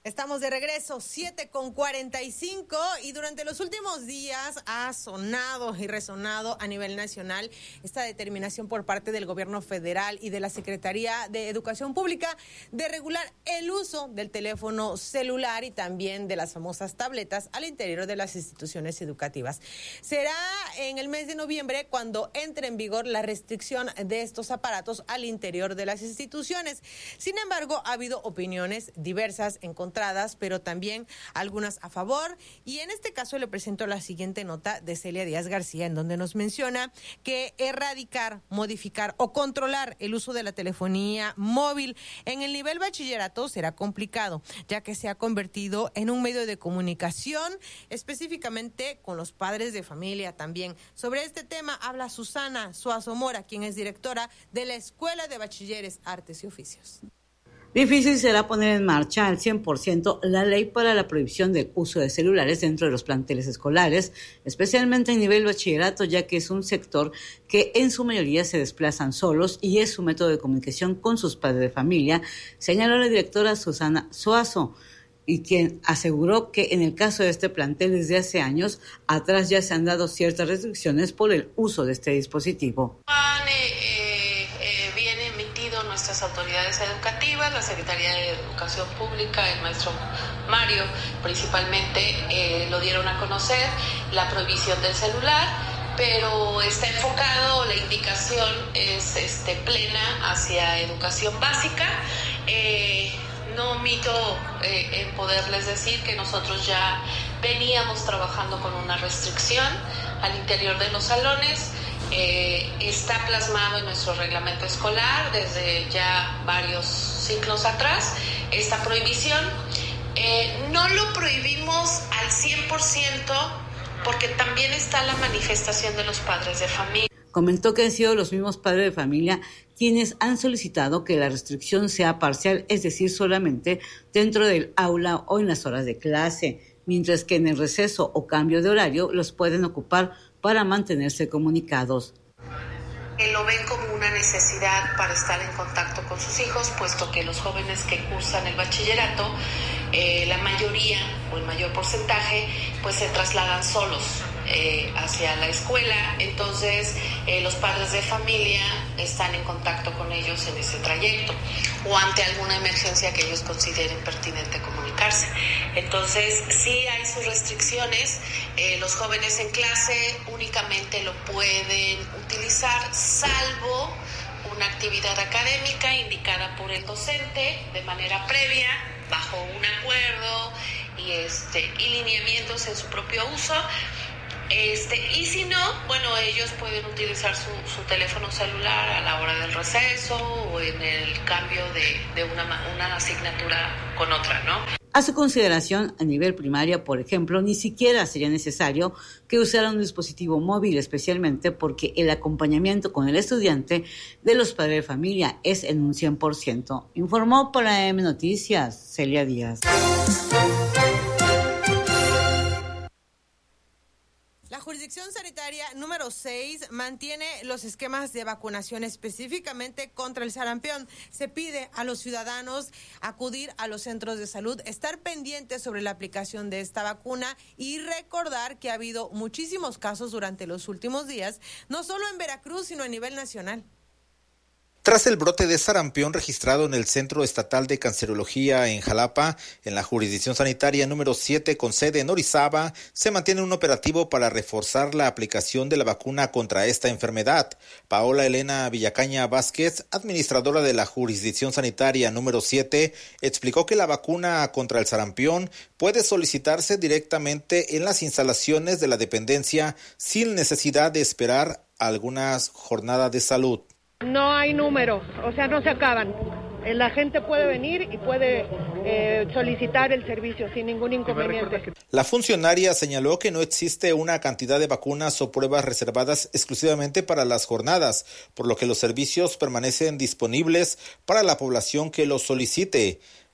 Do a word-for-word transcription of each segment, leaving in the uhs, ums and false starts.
Estamos de regreso, siete con cuarenta y cinco, y durante los últimos días ha sonado y resonado a nivel nacional esta determinación por parte del gobierno federal y de la Secretaría de Educación Pública de regular el uso del teléfono celular y también de las famosas tabletas al interior de las instituciones educativas. Será en el mes de noviembre cuando entre en vigor la restricción de estos aparatos al interior de las instituciones. Sin embargo, ha habido opiniones diversas en contra pero también algunas a favor, y en este caso le presento la siguiente nota de Celia Díaz García, en donde nos menciona que erradicar, modificar o controlar el uso de la telefonía móvil en el nivel bachillerato será complicado, ya que se ha convertido en un medio de comunicación, específicamente con los padres de familia también. Sobre este tema habla Susana Suazo Mora, quien es directora de la Escuela de Bachilleres, Artes y Oficios. Difícil será poner en marcha al cien por ciento la ley para la prohibición del uso de celulares dentro de los planteles escolares, especialmente en nivel bachillerato, ya que es un sector que en su mayoría se desplazan solos y es su método de comunicación con sus padres de familia, señaló la directora Susana Suazo, y quien aseguró que en el caso de este plantel desde hace años atrás ya se han dado ciertas restricciones por el uso de este dispositivo. Nuestras autoridades educativas, la Secretaría de Educación Pública, el maestro Mario principalmente, eh, lo dieron a conocer, la prohibición del celular, pero está enfocado, la indicación es este, plena hacia educación básica. Eh, no omito eh, en poderles decir que nosotros ya veníamos trabajando con una restricción al interior de los salones. Eh, está plasmado en nuestro reglamento escolar desde ya varios ciclos atrás esta prohibición. Eh, no lo prohibimos al cien por ciento porque también está la manifestación de los padres de familia. Comentó que han sido los mismos padres de familia quienes han solicitado que la restricción sea parcial, es decir, solamente dentro del aula o en las horas de clase, mientras que en el receso o cambio de horario los pueden ocupar para mantenerse comunicados. Lo ven como una necesidad para estar en contacto con sus hijos, puesto que los jóvenes que cursan el bachillerato, eh, la mayoría o el mayor porcentaje, pues se trasladan solos eh, hacia la escuela. Entonces eh, los padres de familia están en contacto con ellos en ese trayecto o ante alguna emergencia que ellos consideren pertinente comunicarse. Entonces sí hay sus restricciones. Eh, los jóvenes en clase únicamente lo pueden utilizar salvo una actividad académica indicada por el docente de manera previa, bajo un acuerdo y, este, y lineamientos en su propio uso. Este, y si no, bueno, ellos pueden utilizar su, su teléfono celular a la hora del receso o en el cambio de, de una, una asignatura con otra, ¿no? A su consideración, a nivel primaria, por ejemplo, ni siquiera sería necesario que usaran un dispositivo móvil, especialmente porque el acompañamiento con el estudiante de los padres de familia es en un cien por ciento. Informó para M Noticias, Celia Díaz. La jurisdicción sanitaria número seis mantiene los esquemas de vacunación específicamente contra el sarampión. Se pide a los ciudadanos acudir a los centros de salud, estar pendientes sobre la aplicación de esta vacuna y recordar que ha habido muchísimos casos durante los últimos días, no solo en Veracruz, sino a nivel nacional. Tras el brote de sarampión registrado en el Centro Estatal de Cancerología en Jalapa, en la jurisdicción sanitaria número siete con sede en Orizaba, se mantiene un operativo para reforzar la aplicación de la vacuna contra esta enfermedad. Paola Elena Villacaña Vázquez, administradora de la jurisdicción sanitaria número siete, explicó que la vacuna contra el sarampión puede solicitarse directamente en las instalaciones de la dependencia sin necesidad de esperar algunas jornadas de salud. No hay número, o sea, no se acaban. La gente puede venir y puede eh, solicitar el servicio sin ningún inconveniente. La funcionaria señaló que no existe una cantidad de vacunas o pruebas reservadas exclusivamente para las jornadas, por lo que los servicios permanecen disponibles para la población que los solicite.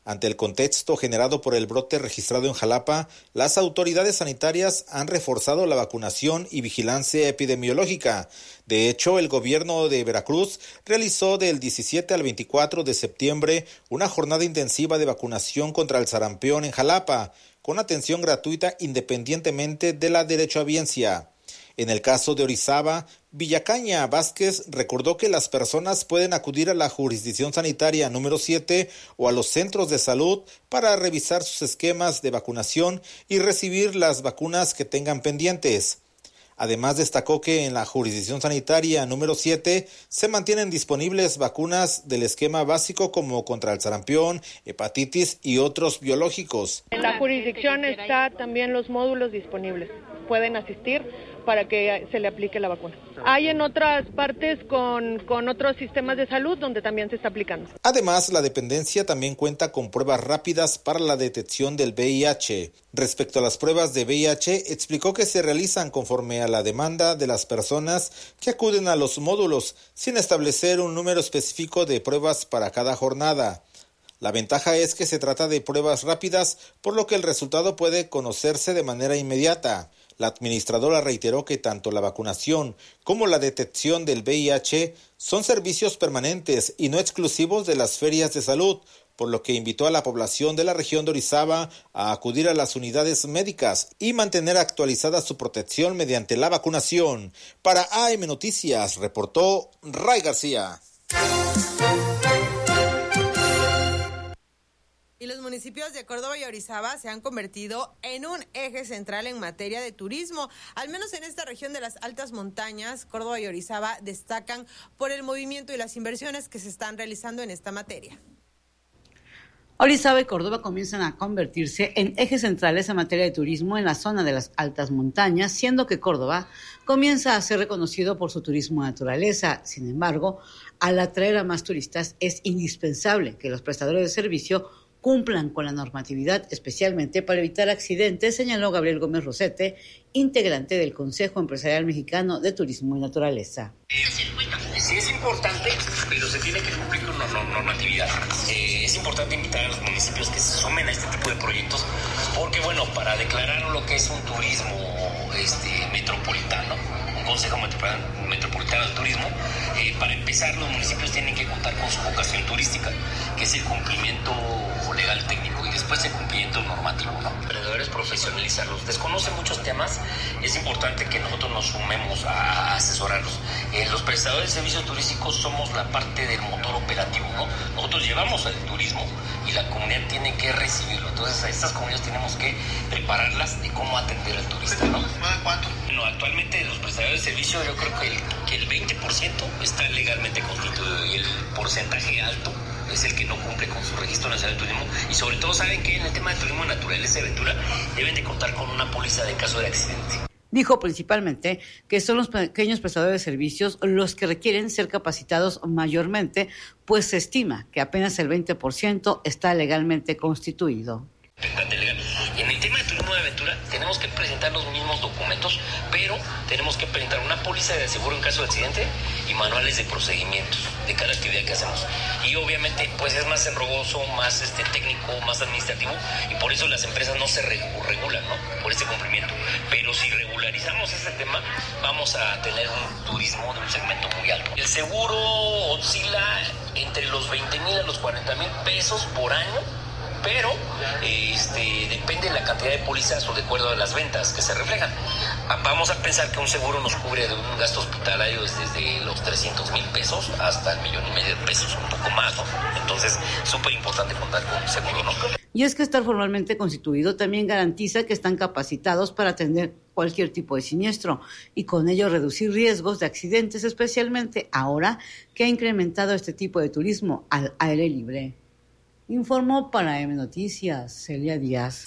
Ante el contexto generado por el brote registrado en Jalapa, las autoridades sanitarias han reforzado la vacunación y vigilancia epidemiológica. De hecho, el gobierno de Veracruz realizó del diecisiete al veinticuatro de septiembre una jornada intensiva de vacunación contra el sarampión en Jalapa, con atención gratuita independientemente de la derechohabiencia. En el caso de Orizaba, Villacaña Vázquez recordó que las personas pueden acudir a la jurisdicción sanitaria número siete o a los centros de salud para revisar sus esquemas de vacunación y recibir las vacunas que tengan pendientes. Además, destacó que en la jurisdicción sanitaria número siete se mantienen disponibles vacunas del esquema básico como contra el sarampión, hepatitis y otros biológicos. En la jurisdicción está también los módulos disponibles. Pueden asistir para que se le aplique la vacuna. Hay en otras partes con, con otros sistemas de salud donde también se está aplicando. Además, la dependencia también cuenta con pruebas rápidas para la detección del V I H. Respecto a las pruebas de V I H, explicó que se realizan conforme a la demanda de las personas que acuden a los módulos, sin establecer un número específico de pruebas para cada jornada. La ventaja es que se trata de pruebas rápidas, por lo que el resultado puede conocerse de manera inmediata. La administradora reiteró que tanto la vacunación como la detección del V I H son servicios permanentes y no exclusivos de las ferias de salud, por lo que invitó a la población de la región de Orizaba a acudir a las unidades médicas y mantener actualizada su protección mediante la vacunación. Para A M Noticias, reportó Ray García. Y los municipios de Córdoba y Orizaba se han convertido en un eje central en materia de turismo. Al menos en esta región de las altas montañas, Córdoba y Orizaba destacan por el movimiento y las inversiones que se están realizando en esta materia. Orizaba y Córdoba comienzan a convertirse en ejes centrales en materia de turismo en la zona de las altas montañas, siendo que Córdoba comienza a ser reconocido por su turismo de naturaleza. Sin embargo, al atraer a más turistas es indispensable que los prestadores de servicio cumplan con la normatividad, especialmente para evitar accidentes, señaló Gabriel Gómez Rosete, integrante del Consejo Empresarial Mexicano de Turismo y Naturaleza. Sí es importante, pero se tiene que cumplir con la normatividad. Eh, es importante invitar a los municipios que se sumen a este tipo de proyectos, porque bueno, para declarar lo que es un turismo este, metropolitano, un Consejo Metropolitano de Turismo, eh, para empezar los municipios tienen que contar con su vocación turística, que es el cumplimiento legal técnico y después el cumplimiento normativo, ¿no? Emprendedores, profesionalizarlos. Desconocen muchos temas, es importante que nosotros nos sumemos a asesorarlos. Eh, los prestadores de servicios turísticos somos la parte del motor operativo, ¿no? Nosotros llevamos el turismo y la comunidad tiene que recibirlo. Entonces a estas comunidades tenemos que prepararlas de cómo atender al turista, ¿no? ¿Cuánto? No, actualmente los prestadores de servicios yo creo que el, que el veinte por ciento está legalmente constituido y el porcentaje alto es el que no cumple con su registro nacional de turismo, y sobre todo saben que en el tema de turismo de naturaleza y aventura deben de contar con una póliza de caso de accidente. Dijo principalmente que son los pequeños prestadores de servicios los que requieren ser capacitados mayormente, pues se estima que apenas el veinte por ciento está legalmente constituido. En el tema de turismo de aventura tenemos que presentar los mismos documentos, pero tenemos que presentar una póliza de seguro en caso de accidente y manuales de procedimientos de cada actividad que hacemos. Y obviamente pues es más enrogoso, más este técnico, más administrativo, y por eso las empresas no se regulan, ¿no? Por este cumplimiento. Pero si regularizamos este tema, vamos a tener un turismo de un segmento muy alto. El seguro oscila entre los veinte mil a los cuarenta mil pesos por año, pero este, depende de la cantidad de pólizas o de acuerdo a las ventas que se reflejan. Vamos a pensar que un seguro nos cubre de un gasto hospitalario desde los trescientos mil pesos hasta el millón y medio de pesos, un poco más, ¿no? Entonces, súper importante contar con un seguro, ¿no? Y es que estar formalmente constituido también garantiza que están capacitados para atender cualquier tipo de siniestro y con ello reducir riesgos de accidentes, especialmente ahora que ha incrementado este tipo de turismo al aire libre. Informó para A M Noticias, Celia Díaz.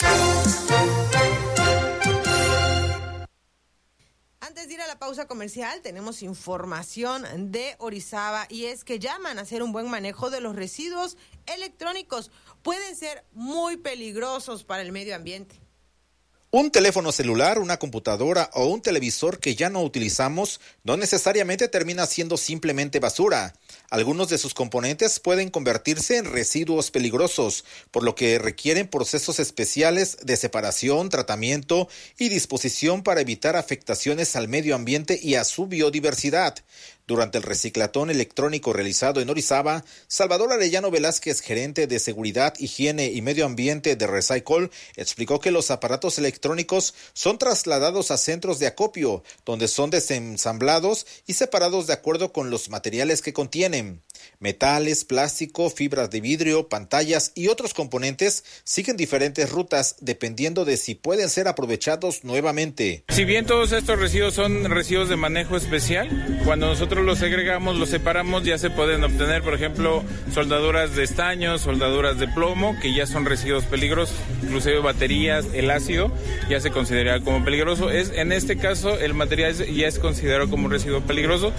Antes de ir a la pausa comercial, tenemos información de Orizaba, y es que llaman a hacer un buen manejo de los residuos electrónicos. Pueden ser muy peligrosos para el medio ambiente. Un teléfono celular, una computadora o un televisor que ya no utilizamos no necesariamente termina siendo simplemente basura. Algunos de sus componentes pueden convertirse en residuos peligrosos, por lo que requieren procesos especiales de separación, tratamiento y disposición para evitar afectaciones al medio ambiente y a su biodiversidad. Durante el reciclatón electrónico realizado en Orizaba, Salvador Arellano Velázquez, gerente de Seguridad, Higiene y Medio Ambiente de Recycle, explicó que los aparatos electrónicos son trasladados a centros de acopio, donde son desensamblados y separados de acuerdo con los materiales que contienen. Metales, plástico, fibras de vidrio, pantallas y otros componentes siguen diferentes rutas dependiendo de si pueden ser aprovechados nuevamente. Si bien todos estos residuos son residuos de manejo especial, cuando nosotros los segregamos, los separamos, ya se pueden obtener, por ejemplo, soldaduras de estaño, soldaduras de plomo, que ya son residuos peligrosos, inclusive baterías, el ácido ya se considera como peligroso. Es, en este caso, el material ya es considerado como un residuo peligroso,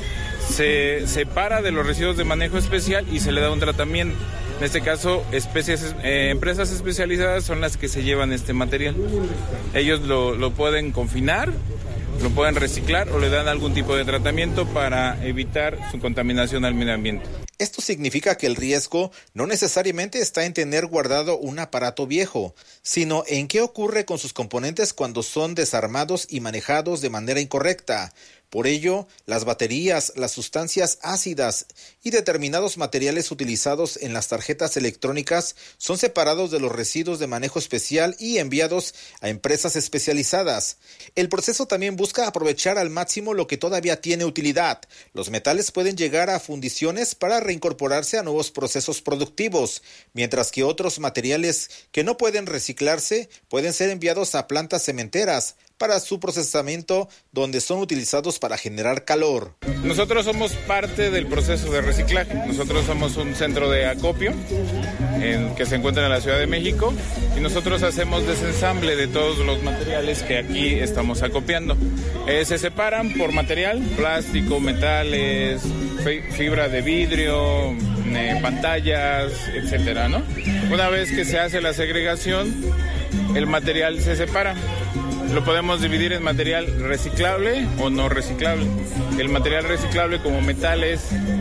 se separa de los residuos de manejo especial y se le da un tratamiento. En este caso, especies, eh, empresas especializadas son las que se llevan este material. Ellos lo, lo pueden confinar, lo pueden reciclar o le dan algún tipo de tratamiento para evitar su contaminación al medio ambiente. Esto significa que el riesgo no necesariamente está en tener guardado un aparato viejo, sino en qué ocurre con sus componentes cuando son desarmados y manejados de manera incorrecta. Por ello, las baterías, las sustancias ácidas y determinados materiales utilizados en las tarjetas electrónicas son separados de los residuos de manejo especial y enviados a empresas especializadas. El proceso también busca aprovechar al máximo lo que todavía tiene utilidad. Los metales pueden llegar a fundiciones para reincorporarse a nuevos procesos productivos, mientras que otros materiales que no pueden reciclarse pueden ser enviados a plantas cementeras para su procesamiento, donde son utilizados para generar calor. Nosotros somos parte del proceso de reciclaje. Nosotros somos un centro de acopio en, que se encuentra en la Ciudad de México, y nosotros hacemos desensamble de todos los materiales que aquí estamos acopiando. Eh, se separan por material: plástico, metales, fibra de vidrio, eh, pantallas, etcétera, ¿no? Una vez que se hace la segregación, el material se separa. Lo podemos dividir en material reciclable o no reciclable. El material reciclable, como metales,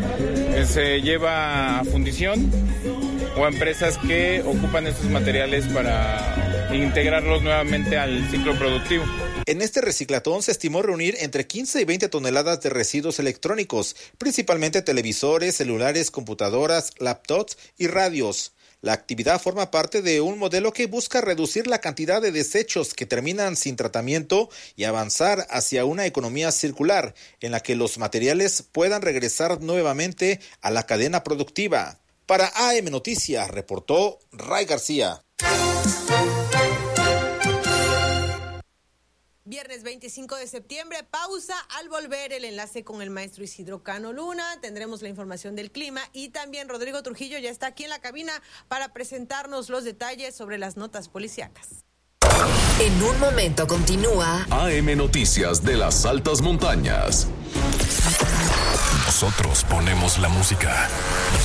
eh, se lleva a fundición o a empresas que ocupan estos materiales para integrarlos nuevamente al ciclo productivo. En este reciclatón se estimó reunir entre quince y veinte toneladas de residuos electrónicos, principalmente televisores, celulares, computadoras, laptops y radios. La actividad forma parte de un modelo que busca reducir la cantidad de desechos que terminan sin tratamiento y avanzar hacia una economía circular en la que los materiales puedan regresar nuevamente a la cadena productiva. Para A M Noticias, reportó Ray García. Viernes veinticinco de septiembre, pausa. Al volver, el enlace con el maestro Isidro Cano Luna. Tendremos la información del clima y también Rodrigo Trujillo ya está aquí en la cabina para presentarnos los detalles sobre las notas policíacas. En un momento continúa A M Noticias de las Altas Montañas. Nosotros ponemos la música.